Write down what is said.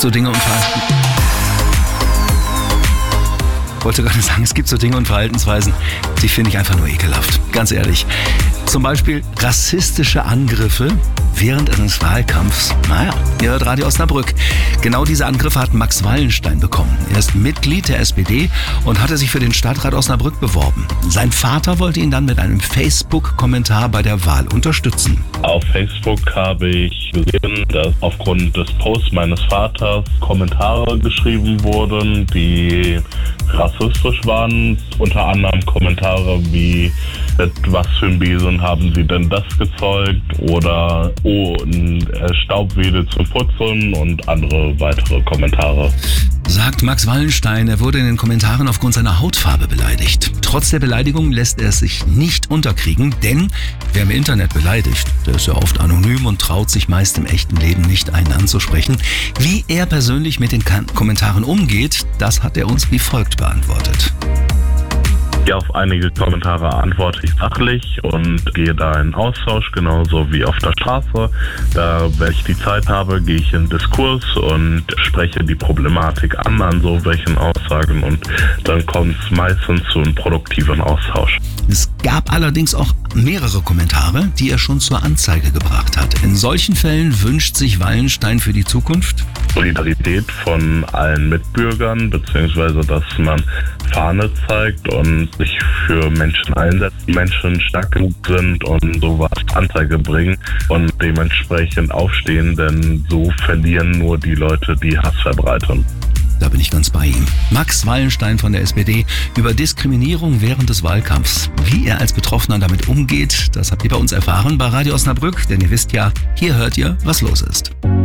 so Dinge und wollte gerade sagen, es gibt so Dinge und Verhaltensweisen, die finde ich einfach nur ekelhaft. Ganz ehrlich. Zum Beispiel rassistische Angriffe während eines Wahlkampfs. Naja, ihr hört Radio Osnabrück. Genau diese Angriffe hat Max Wallenstein bekommen. Er ist Mitglied der SPD und hatte sich für den Stadtrat Osnabrück beworben. Sein Vater wollte ihn dann mit einem Facebook-Kommentar bei der Wahl unterstützen. Auf Facebook habe ich gesehen, dass aufgrund des Posts meines Vaters Kommentare geschrieben wurden, die rassistisch waren. Unter anderem Kommentare wie: Mit was für ein Besen haben Sie denn das gezeugt? Oder ein Staubwedel zum Putzen und andere weitere Kommentare. Sagt Max Wallenstein, er wurde in den Kommentaren aufgrund seiner Hautfarbe beleidigt. Trotz der Beleidigung lässt er es sich nicht unterkriegen, denn wer im Internet beleidigt, der ist ja oft anonym und traut sich meist im echten Leben nicht, einen anzusprechen. Wie er persönlich mit den Kommentaren umgeht, das hat er uns wie folgt beantwortet. Ja, auf einige Kommentare antworte ich sachlich und gehe da in Austausch, genauso wie auf der Straße. Da, wenn ich die Zeit habe, gehe ich in Diskurs und spreche die Problematik an so welchen Aussagen, und dann kommt es meistens zu einem produktiven Austausch. Es gab allerdings auch mehrere Kommentare, die er schon zur Anzeige gebracht hat. In solchen Fällen wünscht sich Wallenstein für die Zukunft Solidarität von allen Mitbürgern, beziehungsweise dass man Fahne zeigt und sich für Menschen einsetzt, die Menschen stark genug sind und sowas Anzeige bringen und dementsprechend aufstehen, denn so verlieren nur die Leute, die Hass verbreiten. Da bin ich ganz bei ihm. Max Wallenstein von der SPD über Diskriminierung während des Wahlkampfs. Wie er als Betroffener damit umgeht, das habt ihr bei uns erfahren bei Radio Osnabrück, denn ihr wisst ja, hier hört ihr, was los ist.